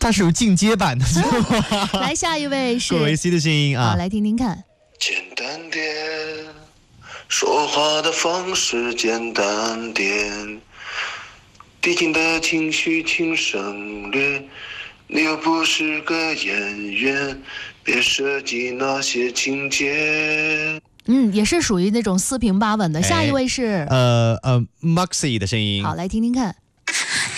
它是有进阶版的，知道吗？ 来，下一位是郭维 C 的声音啊， 来听听看。 简单点，说话的方式简单点，递进的情绪请省略。你又不是个演员，别设计那些情节。 也是属于那种四平八稳的。下一位是 Moxie 的声音， 好，来听听看。